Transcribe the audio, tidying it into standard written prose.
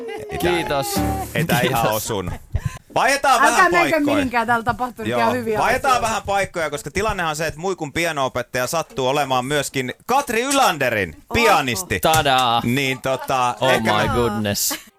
Kiitos. Ei tää ihan osunut. Vaihdetaan vähän Älkää paikkoja. menkö mihinkään, täällä tapahtuu ihan hyviä vaihdetaan asioita. vähän paikkoja, koska tilannehan on se, että Muikun piano-opettaja sattuu olemaan myöskin Katri Ylanderin pianisti. Tadaa. Niin Oh my goodness.